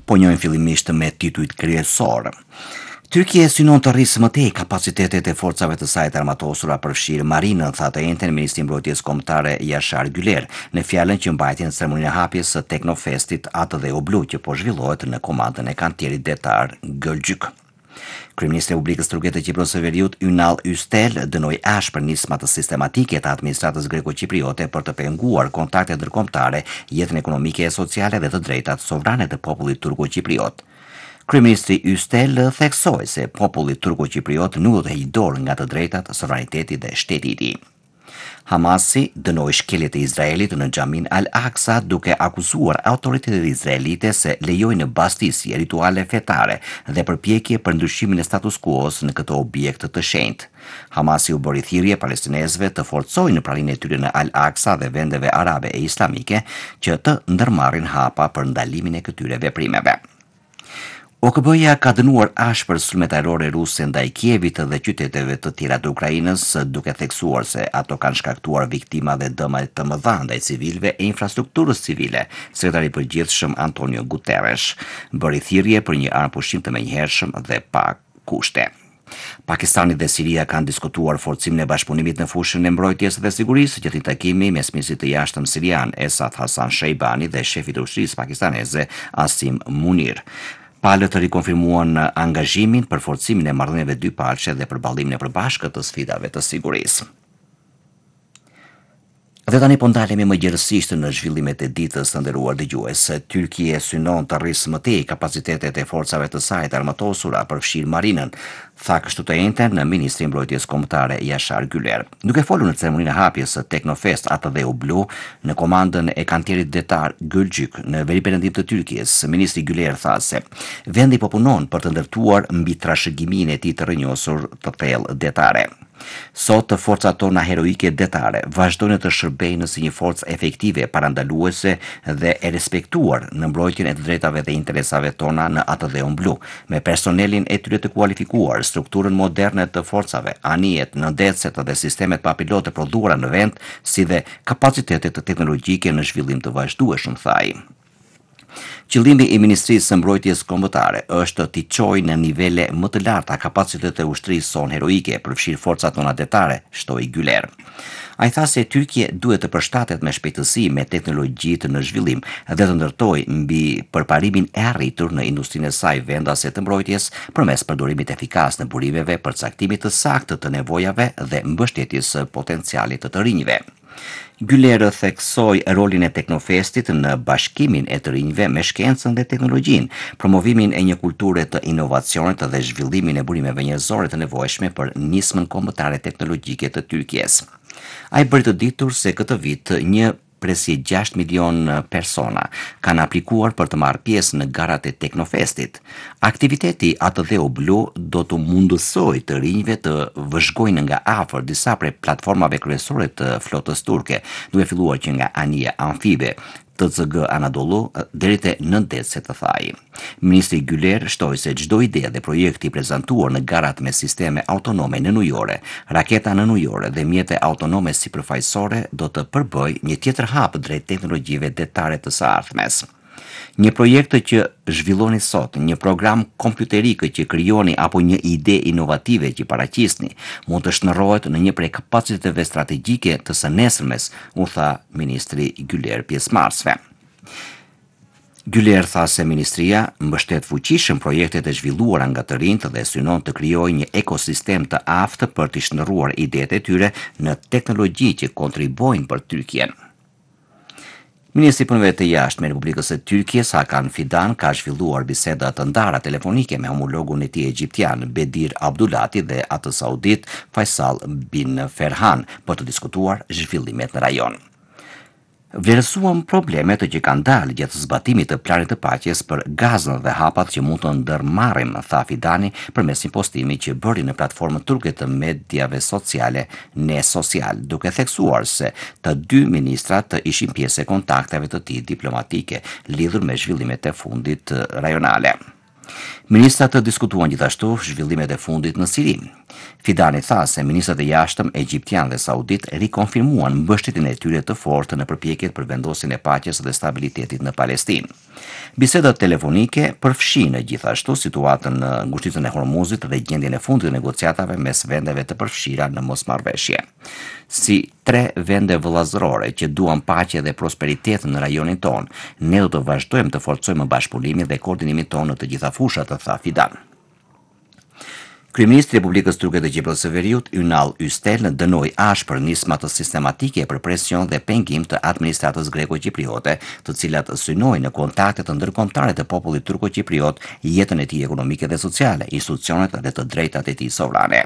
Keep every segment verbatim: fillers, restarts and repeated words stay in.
po njojnë fillimisht me titujt kryesor. Turqia synon të rrisë më tej kapacitetet e forcave të saj të armatosura përfshirë marinën, tha të njëjtën ministri i mbrojtjes kombëtare Yashar Güler në fjalën që mbajti në ceremoninë e hapjes së Teknofestit A T D U Blu që po zhvillohet në komandën e kantierit detar Gölcük. Kryeministri i Republikës Turke të Kipros së Veriut Ünal Üstel dënoi ashpër nisma të sistematike të administratës greko-kipriote për të penguar kontaktet ndërkombëtare, jetën ekonomike e sociale dhe të drejtat sovrane të popullit turko-kipriot. Kryeministri Üstel theksoi se populli turko-kipriot nuk do të heqë dorë nga të drejtat, sovraniteti dhe shteti i tij. Hamasi dënoi shkeljet e Izraelit në xhamin Al-Aqsa duke akuzuar autoritetet izraelite se lejojnë bastisi, rituale fetare dhe përpjekje për ndryshimin e status quo-s në këtë objekt të shenjtë. Hamasi u bëri thirrje palestinezëve të forcojnë praninë e tyre në Al-Aqsa dhe vendeve arabe e islamike që të ndërmarrin hapa për ndalimin e këtyre veprimeve. O K B-ja ka dënuar ashpër sulmet ajrore ruse ndaj Kievit dhe qyteteve të tjera të Ukrainës, duke theksuar se ato kanë shkaktuar viktima dhe dëme të mëdha ndaj civilëve e infrastrukturës civile. Sekretari i përgjithshëm Antonio Guterres bëri thirrje për një armëpushim të menjëhershëm dhe pa kushte. Pakistani dhe Siria kanë diskutuar forcimin e bashkëpunimit në fushën e mbrojtjes dhe sigurisë gjatë një takimi mes ministrit të jashtëm sirian Esad Hasan Sheibani dhe shefit të ushtrisë pakistaneze Asim Munir. Palët të rikonfirmuan angazhimin për forcimin e marrëdhënieve dypalçe dhe përballimin e përbashkët të sfidave të sigurisë. Dhe tani po ndalemi më gjerësisht në zhvillimet e ditës të nderuar dëgjues. Turqia synon të rrisë më tej kapacitetet e forcave të saj të armatosura përfshirë marinën, tha kështu të njëjtën në ministri i mbrojtjes kombëtare Yashar Güler. Duke folur në ceremoninë e hapjes së Teknofest A T D U Blu në komandën e kantierit detar Gölcük në veriperëndim të Turqisë, ministri Güler tha se vendi po punon për të ndërtuar mbi trashëgiminë e tij të rrënjosur të thellë detare. Sot forcat tona heroike detare vazhdojnë të shërbejnë si një forcë efektive parandaluese dhe e respektuar në mbrojtjen e të drejtave dhe interesave tona në A T D U Blu, me personelin e tyre të kualifikuar, strukturën moderne të forcave, anijet, nëndecet dhe sistemet pa pilot të prodhuara në vend, si dhe kapacitetet teknologjike në zhvillim të vazhdueshëm, thaj. Qëllimi i Ministrisë së Mbrojtjes Kombëtare është t'i çojë në nivele më të larta kapacitetet e ushtrisë son heroike, përfshirë forcat tona detare, shtoi Güler. Ai tha se Turqia duhet të përshtatet me shpejtësi me teknologjitë në zhvillim dhe të ndërtojë mbi përparimin e arritur në industrinë e saj vendase të mbrojtjes përmes përdorimit efikas në burimeve, përcaktimit të saktë të nevojave dhe mbështetjes së potencialit të të rinjve. Güler theksoi rolin e Teknofestit në bashkimin e të rinjve me shkencën dhe teknologjinë, promovimin e një kulture të inovacionit dhe zhvillimin e burimeve njerëzore të nevojshme për nismën kombëtare teknologjike të Turqisë. Ai bëri të ditur se këtë vit një presje gjashtë milion persona kanë aplikuar për të marrë pjesë në garat e Teknofestit. Aktiviteti A T D U Blu do të mundësojë të rinjve të vëzhgojnë nga afër disa prej platformave kryesore të flotës turke, duke filluar që nga anija amfibe T C G Anadolu deri te nëntëdhjetë të thaj. Ministri Güler shtoi se çdo ide dhe projekti i prezantuar në garat me sisteme autonome nënujore, raketa nënujore dhe mjete autonome sipërfaqësore do të përbëjë një tjetër hap drejt teknologjive detare të së ardhmes. Një projekt që zhvilloni sot, një program kompjuterik që krijoni apo një ide inovative që paraqisni, mund të shndërrohet në një prej kapaciteteve strategjike të së nesërmes, u tha ministri Güler pjesëmarrësve. Güler tha se ministria mbështet fuqishëm projektet e zhvilluara nga të rinjtë dhe synon të krijojë një ekosistem të aftë për të shndërruar idetë e tyre në teknologji që kontribojnë për Turqien. Ministri i Punëve të Jashtme i Republikës së Turqisë Hakan Fidan ka zhvilluar biseda të ndara telefonike me homologun e tij egjiptian Bedir Abdulati dhe atë saudit Faisal bin Ferhan për të diskutuar zhvillimet në rajon. Vlerësuam problemet që kanë dalë gjatë zbatimit të planit të paqes për gazën dhe hapat që mund të ndërmarrim, tha Fidani përmes një postimi që bëri në platformën turke të mediave sociale Ne Social, duke theksuar se të dy ministrat ishin pjesë e kontakteve të tij diplomatike lidhur me zhvillimet e fundit rajonale. Ministrat të diskutuan gjithashtu zhvillimet e fundit në Siri. Fidani tha se ministrat e jashtëm egjiptian dhe saudit rikonfirmuan mbështetjen e tyre të fortë në përpjekjet për vendosjen e paqes dhe stabilitetit në Palestinë. Bisedat telefonike përfshinë gjithashtu situatën në ngushticën e Hormuzit dhe gjendjen e fundit të negociatave mes vendeve të përfshira në mosmarrveshje. Si tre vende vëllazërore që duan paqe dhe prosperitet në rajonin ton, ne do të vazhdojmë të forcojmë bashkëpunimin dhe koordinimin ton në të gjitha fushat, të tha Fidan. Kryeministri i Republikës Turke të Qipërës së Veriut, Ynal Ystel, dënoi ashpër nisma të sistematike për presion dhe pengim të administratës greko-qipriote, të cilat synojnë në kontakte të ndërkombëtare të popullit turko-qipriot, jetën e tij ekonomike dhe sociale, institucionet dhe të drejtat e tij sovrane.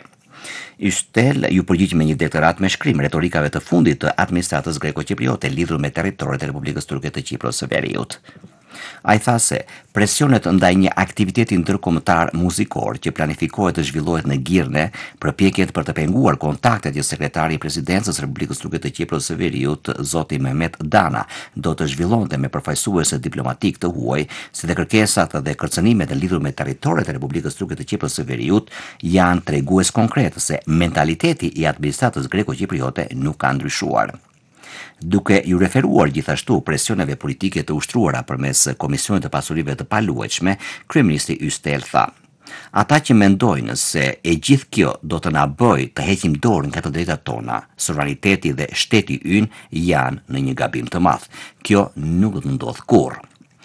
Ystel ju përgjigj me një deklarat me shkrim retorikave të fundit të administratës greko-qipriote lidhur me territoret e Republikës Turke të Qipërës së Veriut. A i tha se presionet ndaj një aktiviteti ndërkombëtar muzikor që planifikohet të zhvillohet në Girne, përpjekjet për të penguar kontaktet që sekretari i presidencës Republikës Turke të Qipërës së Veriut, zoti Mehmet Dana, do të zhvillonte me përfaqësues diplomatik të huaj, si dhe kërkesat dhe kërcënimet e lidhur me territoret e Republikës Turke të Qipërës së Veriut, janë tregues konkret se mentaliteti i administratës greko-qipriote nuk ka ndryshuar. Duke ju referuar gjithashtu presioneve politike të ushtruara përmes Komisionit të Pasurive të Paluajtshme, kryeministri Ystel tha: "Ata që mendojnë se e gjithë kjo do të na bëjë të heqim dorë nga të drejtat tona, sovraniteti dhe shteti ynë janë në një gabim të madh. Kjo nuk do të ndodhë kurrë."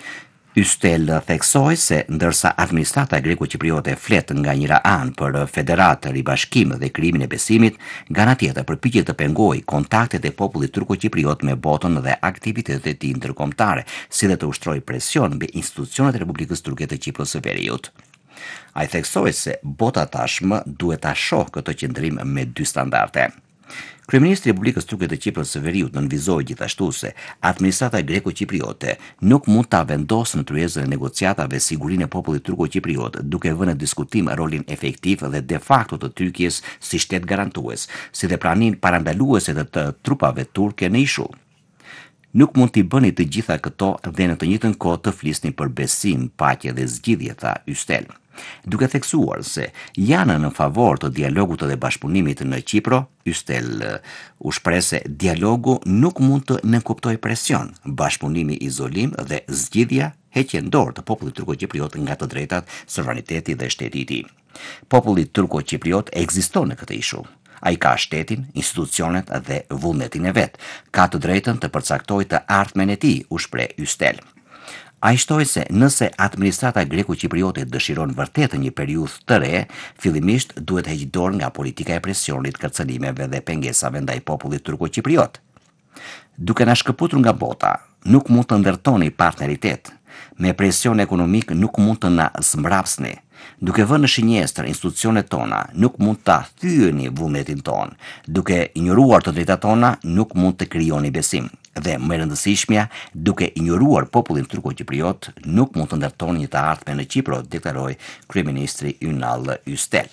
Ystel theksoi se ndërsa administrata greko-qipriote flet nga njëra anë për federat, ribashkim dhe krijimin e besimit, nga ana tjetër përpiqet të pengojë kontaktet e popullit turko-qipriot me botën dhe aktivitetet e tij ndërkombëtare, si dhe të ushtrojë presion mbi institucionet e Republikës Turke të Qipërës së Veriut. Ai theksoi se bota tashmë duhet ta shohë këtë qëndrim me dy standarde. Kryeministri i Republikës Turke të Qipërës së Veriut nënvizoi gjithashtu se administrata greko-qipriote nuk mund ta vendosë në tryezën e negociatave sigurinë e popullit turko-qipriot, duke vënë në diskutim rolin efektiv dhe de facto të Turqisë si shtet garantues, si dhe praninë parandaluese të, të trupave turke në Ishull. Nuk mund t'i bëni të gjitha këto dhe në të njëjtën kohë të flisni për besim, paqe dhe zgjidhje, tha Ystel. Duke theksuar se janë në favor të dialogut dhe bashkëpunimit në Qipro, Ystel u shpreh se dialogu nuk mund të nënkuptojë presion, bashkëpunimi izolim dhe zgjidhja heqje dorë të popullit turko-qipriot nga të drejtat, sovraniteti dhe shteti i tij. Populli turko-qipriot ekziston në këtë ishull. Ai ka shtetin, institucionet dhe vullnetin e vet. Ka të drejtën të përcaktojë të ardhmen e tij, u shpreh Ystel. A i shtoi se nëse administrata greko-qipriote dëshiron vërtet një periudhë të re, fillimisht duhet heqë dorë nga politika e presionit, kërcënimeve dhe pengesave ndaj popullit turko-qipriot. Duke na shkëputur nga bota, nuk mund të ndërtoni partneritet. Me presion ekonomik nuk mund të na zmbrapsni. Duke vënë në shinjestër institucionet tona, nuk mund ta thyeni vullnetin ton. Duke injoruar të drejtat tona, nuk mund të krijoni besim. Dhe më e rëndësishmja, duke injoruar popullin turko-qipriot, nuk mund të ndërtoni një të ardhme në Qipro, deklaroi kryeministri Ynal Ystel.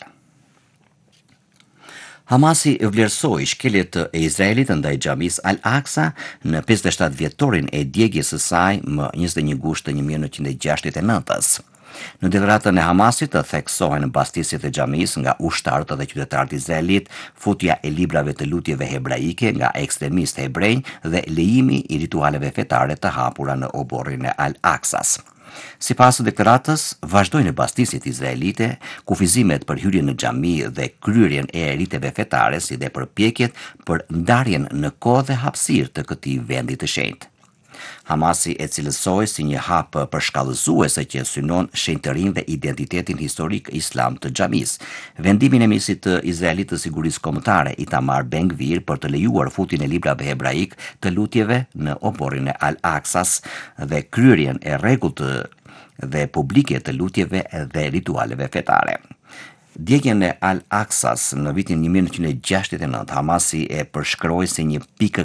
Hamasi vlerësoi shkeljet e Izraelit ndaj xhamisë Al-Aqsa në pesëdhjetë e shtatë vjetorin e djegjes së saj më njëzet e një gusht të një mijë e nëntëqind e gjashtëdhjetë e nëntës. Në deklaratën e Hamasit të theksohen mbastisjet e xhamisë nga ushtarët dhe qytetarët izraelit, futja e librave të lutjeve hebraike nga ekstremistë hebrej dhe lejimi i ritualeve fetare të hapura në oborrin e Al-Aqsas. Sipas deklaratës, vazhdojnë mbastisjet izraelite, kufizimet për hyrjen në xhami dhe kryerjen e riteve fetare, si dhe përpjekjet për ndarjen në kohë dhe hapësirë të këtij vendi të shenjtë. Hamasi e cilësoi si një hap përshkallëzuese që synon shenjtërinë dhe identitetin historik islam të xhamisë. Vendimin e ministrit të Izraelit të sigurisë kombëtare Itamar Ben-Gvir për të lejuar futjen e librave hebraik të lutjeve në oborrin e Al-Aqsas dhe kryerjen e rregullt dhe publike të lutjeve dhe ritualeve fetare. Djegjen e Al-Aqsas në vitin një mijë e nëntëqind e gjashtëdhjetë e nëntë, Hamasi e përshkroi si një pikë